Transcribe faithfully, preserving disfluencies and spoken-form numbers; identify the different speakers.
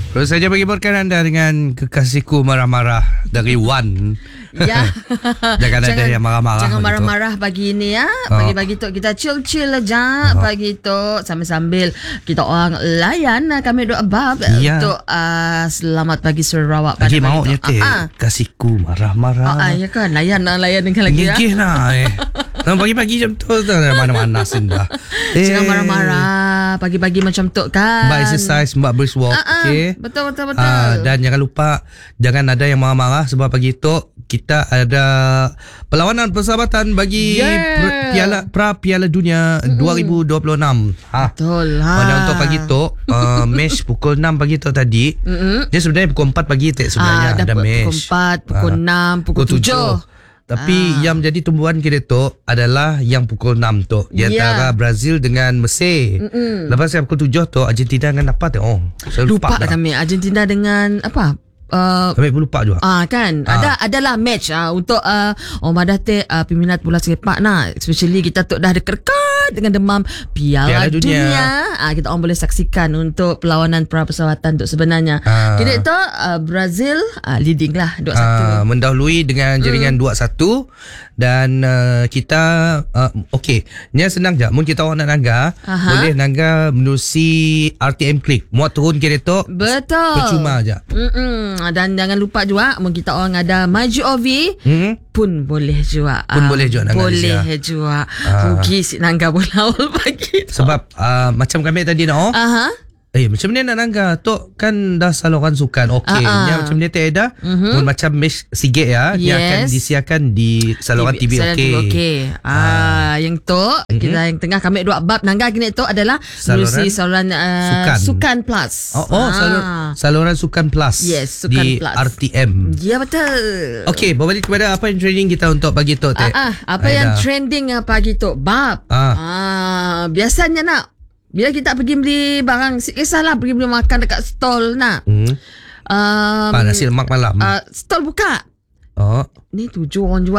Speaker 1: Terus saja bagi berkan anda dengan Kekasihku Marah-Marah dari Wan.
Speaker 2: Ya.
Speaker 1: Jangan ada yang marah-marah.
Speaker 2: Jangan
Speaker 1: begitu.
Speaker 2: marah-marah pagi ni ya. Pagi-pagi tu kita chill-chill aja.
Speaker 1: Oh.
Speaker 2: Pagi tu sambil-sambil kita orang layan kami doa bab
Speaker 1: Ya.
Speaker 2: untuk uh, selamat pagi Sarawak.
Speaker 1: Haji
Speaker 2: pada
Speaker 1: mau
Speaker 2: pagi tu.
Speaker 1: nyetir.
Speaker 2: Ah, ah.
Speaker 1: Kasihku marah-marah.
Speaker 2: Ah, ah, ya kan. Layan lah, layan dengan lagi ya.
Speaker 1: Gigih lah eh. Nah, pagi-pagi macam tu mana-mana sindah. Eh.
Speaker 2: Jangan marah-marah pagi-pagi macam tu kan.
Speaker 1: Mbak exercise, Mbak brisk walk.
Speaker 2: Ah, ah.
Speaker 1: Okay.
Speaker 2: Betul betul betul.
Speaker 1: Ah, dan jangan lupa jangan ada yang marah-marah sebab pagi tu kita ada perlawanan persahabatan bagi
Speaker 2: Yeah.
Speaker 1: per, piala pra Piala Dunia mm-hmm. dua ribu dua puluh enam. Ha.
Speaker 2: Betul ha.
Speaker 1: Pada untuk pagi tu uh, match pukul enam pagi tu tadi.
Speaker 2: Mm-hmm.
Speaker 1: Dia sebenarnya pukul empat pagi tak sebenarnya
Speaker 2: Ah,
Speaker 1: ada
Speaker 2: dapat
Speaker 1: match.
Speaker 2: pukul empat, pukul
Speaker 1: Ah.
Speaker 2: enam, pukul tujuh.
Speaker 1: Tapi
Speaker 2: Ah.
Speaker 1: yang menjadi tumbuhan kita tu adalah yang pukul enam tu. Di
Speaker 2: Ya.
Speaker 1: antara Brazil dengan Mesir.
Speaker 2: Mm-mm.
Speaker 1: Lepas yang pukul tujuh tu Argentina dengan apa tu? Oh, saya lupa,
Speaker 2: Lupa
Speaker 1: dah.
Speaker 2: lah kami Argentina dengan apa? Uh,
Speaker 1: Kami pun lupa juga.
Speaker 2: Ah kan
Speaker 1: Ah.
Speaker 2: ada adalah match ah untuk uh, orang madah teh uh, peminat bola sepak nak, especially kita tu dah dekat dengan demam Piala,
Speaker 1: Piala
Speaker 2: Dunia,
Speaker 1: Dunia.
Speaker 2: Ah kita orang boleh saksikan untuk perlawanan pra persahabatan tu sebenarnya.
Speaker 1: Ah.
Speaker 2: Kini tu uh, Brazil uh, leading lah dua satu.
Speaker 1: Uh, mendahului dengan jaringan
Speaker 2: Hmm.
Speaker 1: dua satu dan uh, kita uh, okey, ni senang je. Mun kita orang nak nangga,
Speaker 2: Aha.
Speaker 1: boleh nangga menerusi R T M Click. Muat turun kereta
Speaker 2: Betul.
Speaker 1: percuma je.
Speaker 2: Mm-mm. Dan jangan lupa juga mun kita orang ada Maju O V
Speaker 1: Hmm?
Speaker 2: pun boleh juga.
Speaker 1: Pun
Speaker 2: Ah,
Speaker 1: boleh juga nangga
Speaker 2: Boleh
Speaker 1: Malaysia.
Speaker 2: juga.
Speaker 1: Ah.
Speaker 2: Rugi si nangga bola awal pagi tu.
Speaker 1: Sebab uh, macam kami tadi nak, oh,
Speaker 2: Aha.
Speaker 1: eh macam ni nak nangga tu kan dah saluran sukan. Okey,
Speaker 2: Ah, ah.
Speaker 1: yang macam ni tak ada.
Speaker 2: Mhm.
Speaker 1: Mun macam match sikit ya, dia
Speaker 2: Yes.
Speaker 1: akan disiarkan di saluran T V,
Speaker 2: Saluran
Speaker 1: okey.
Speaker 2: T V okey. Ah, yang tu
Speaker 1: Mhm.
Speaker 2: kita yang tengah kami dua bab nangga kini tu adalah
Speaker 1: Saluran
Speaker 2: menerusi saluran uh,
Speaker 1: sukan.
Speaker 2: sukan plus.
Speaker 1: Oh, oh
Speaker 2: Ah.
Speaker 1: salur, saluran sukan plus.
Speaker 2: Yes, Sukan
Speaker 1: di
Speaker 2: Plus.
Speaker 1: R T M.
Speaker 2: Ya betul.
Speaker 1: Okey, berbalik kepada apa yang training kita untuk pagi tu, Tek.
Speaker 2: Ah, ah, apa
Speaker 1: Aida.
Speaker 2: yang trending uh, pagi tu? Bab.
Speaker 1: Ah.
Speaker 2: Ah, biasanya nak bila kita pergi beli barang, kisahlah pergi beli makan dekat stall nak.
Speaker 1: Hmm.
Speaker 2: Um,
Speaker 1: Apa, nasi lemak malam.
Speaker 2: uh, stall buka.
Speaker 1: Oh.
Speaker 2: Ni tujuh orang jual